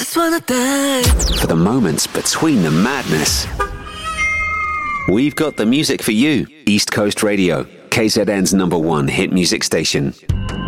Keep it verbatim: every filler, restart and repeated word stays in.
just wanna die. For the moments between the madness, we've got the music for you. East Coast Radio, K Z N's number one hit music station.